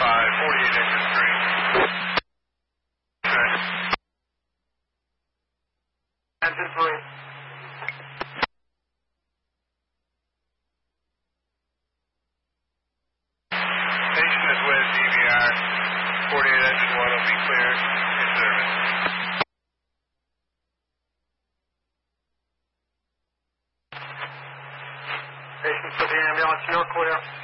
48 engine 3. Engine 3. Station is with DVR. 48 engine 1 will be clear in service. Station for the ambulance, you're clear.